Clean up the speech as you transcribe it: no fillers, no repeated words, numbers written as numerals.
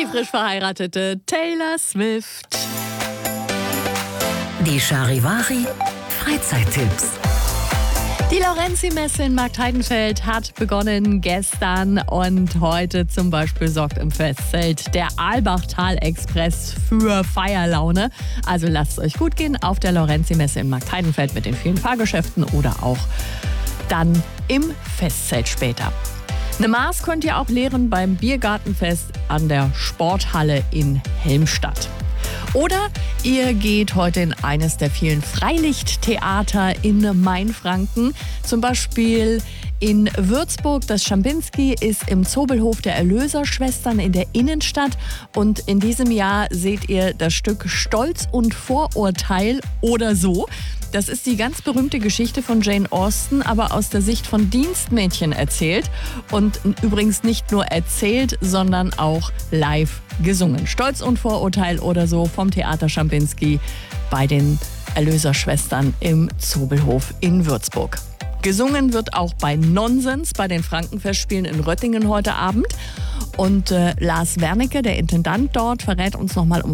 frisch verheiratete Taylor Swift. Die Charivari Freizeittipps. Die Lorenzi-Messe in Marktheidenfeld hat begonnen gestern und heute zum Beispiel sorgt im Festzelt der Aalbachtal-Express für Feierlaune. Also lasst es euch gut gehen auf der Lorenzi-Messe in Marktheidenfeld mit den vielen Fahrgeschäften oder auch dann im Festzelt später. Eine Maß könnt ihr auch leeren beim Biergartenfest an der Sporthalle in Helmstadt. Oder ihr geht heute in eines der vielen Freilichttheater in Mainfranken. Zum Beispiel in Würzburg. Das Schambinski ist im Zobelhof der Erlöserschwestern in der Innenstadt. Und in diesem Jahr seht ihr das Stück Stolz und Vorurteil oder so. Das ist die ganz berühmte Geschichte von Jane Austen, aber aus der Sicht von Dienstmädchen erzählt. Und übrigens nicht nur erzählt, sondern auch live gesungen. Stolz und Vorurteil oder so vom Theater Schambinski bei den Erlöserschwestern im Zobelhof in Würzburg. Gesungen wird auch bei Nonsens bei den Frankenfestspielen in Röttingen heute Abend. Und Lars Wernicke, der Intendant dort, verrät uns nochmal um